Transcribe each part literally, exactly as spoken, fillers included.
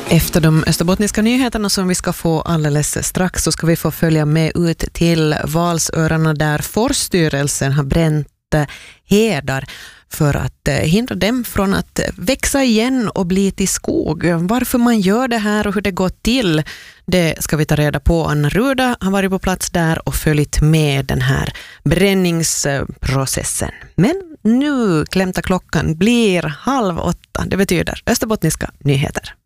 Efter de österbottniska nyheterna som vi ska få alldeles strax så ska vi få följa med ut till Valsöarna där Forststyrelsen har bränt herdar för att hindra dem från att växa igen och bli till skog. Varför man gör det här och hur det går till, det ska vi ta reda på. Anna Ruda har varit på plats där och följt med den här bränningsprocessen. Men nu klämta klockan blir halv åtta. Det betyder österbottniska nyheter.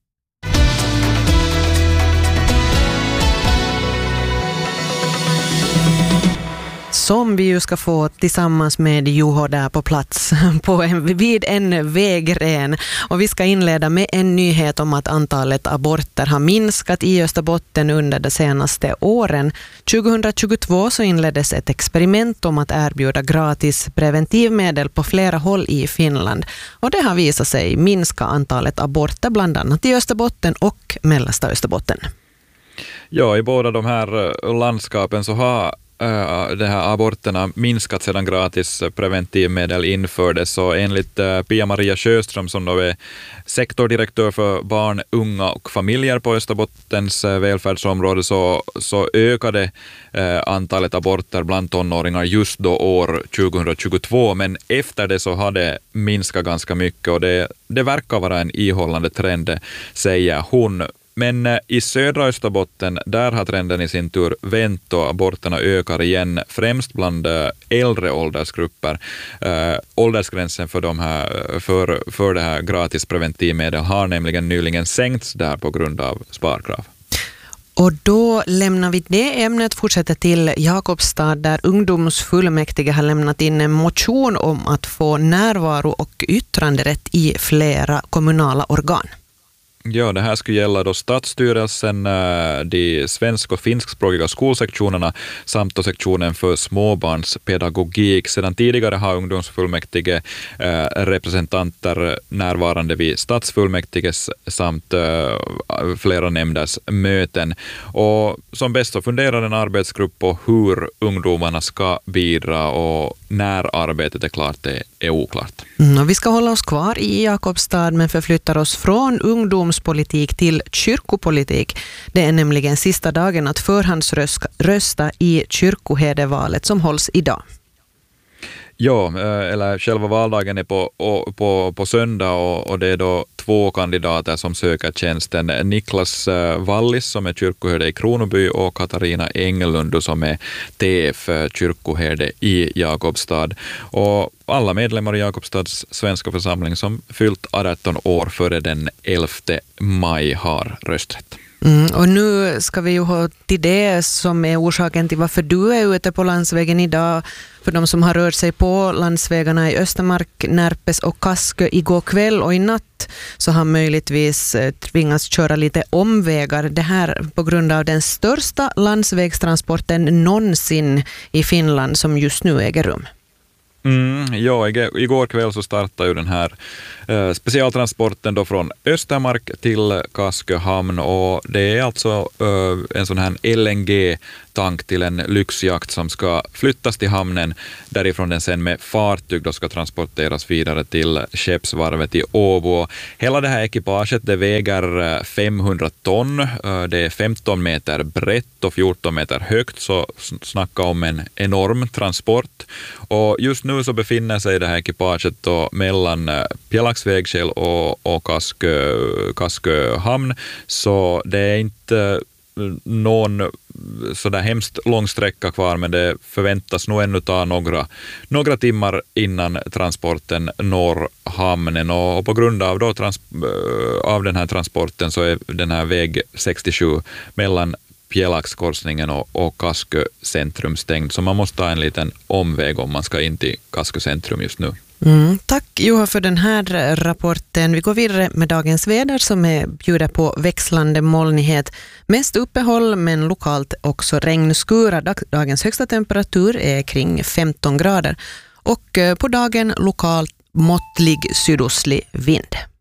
Som vi ju ska få tillsammans med Juho där på plats på en, vid en vägren. Och vi ska inleda med en nyhet om att antalet aborter har minskat i Österbotten under de senaste åren. tjugohundratjugotvå så inleddes ett experiment om att erbjuda gratis preventivmedel på flera håll i Finland. Och det har visat sig minska antalet aborter bland annat i Österbotten och mellersta Österbotten. Ja, i båda de här landskapen så har de här aborterna minskat sedan gratis preventivmedel infördes, och enligt Pia-Maria Sjöström som då är sektordirektör för barn, unga och familjer på Österbottens välfärdsområde så, så ökade eh, antalet aborter bland tonåringar just då år tjugohundratjugotvå, men efter det så har det minskat ganska mycket, och det, det verkar vara en ihållande trend, säger hon. Men i södra Österbotten, där har trenden i sin tur vänt och aborterna ökar igen, främst bland äldre åldersgrupper. Äh, åldersgränsen för, de här, för, för det här gratis preventivmedel har nämligen nyligen sänkts där på grund av sparkrav. Och då lämnar vi det ämnet, fortsätter till Jakobstad där ungdomsfullmäktige har lämnat in en motion om att få närvaro och yttranderätt i flera kommunala organ. Ja, det här skulle gälla då stadsstyrelsen, de svensk- och finskspråkiga skolsektionerna samt då sektionen för småbarnspedagogik. Sedan tidigare har ungdomsfullmäktige representanter närvarande vid stadsfullmäktiges samt flera nämnders möten. Och som bäst så funderar en arbetsgrupp på hur ungdomarna ska bidra, och när arbetet är klart det är oklart. Mm, och vi ska hålla oss kvar i Jakobstad men förflyttar oss från ungdomspolitik till kyrkopolitik. Det är nämligen sista dagen att förhandsrösta i kyrkoherdevalet som hålls idag. Ja, eller själva valdagen är på, på, på söndag, och, och det är då två kandidater som söker tjänsten. Niklas Wallis som är kyrkoherde i Kronoby och Katarina Engelund som är T F kyrkoherde i Jakobstad. Och alla medlemmar i Jakobstads svenska församling som fyllt arton år före den elfte maj har rösträtt. Mm, och nu ska vi ju ha till det som är orsaken till varför du är ute på landsvägen idag. För de som har rört sig på landsvägarna i Östermark, Närpes och Kaskö igår kväll och i natt så har möjligtvis tvingats köra lite omvägar. Det här på grund av den största landsvägstransporten någonsin i Finland som just nu äger rum. Mm, ja, igår kväll så startade ju den här eh, specialtransporten då från Östermark till Kaskö hamn, och det är alltså eh, en sån här L N G-tank till en lyxjakt som ska flyttas till hamnen, därifrån den sen med fartyg då ska transporteras vidare till skeppsvarvet i Åbo. Hela det här ekipaget det väger femhundra ton, eh, det är femton meter brett och fjorton meter högt, så snacka om en enorm transport. Och just nu så befinner sig det här ekipaget då mellan Pjelaxvägskäl och, och Kaskö, Kaskö hamn, så det är inte någon så där hemskt lång sträcka kvar, men det förväntas nog ännu ta några, några timmar innan transporten når hamnen, och, och på grund av, då trans, av den här transporten så är den här väg sextiosju mellan Pjelaxkorsningen och, och Kaskö centrum stängd, så man måste ta en liten omväg om man ska in till Kaskö centrum just nu. Mm, tack Juha för den här rapporten. Vi går vidare med dagens väder som är bjuder på växlande molnighet. Mest uppehåll men lokalt också regnskurar. Dagens högsta temperatur är kring femton grader och på dagen lokalt måttlig sydostlig vind.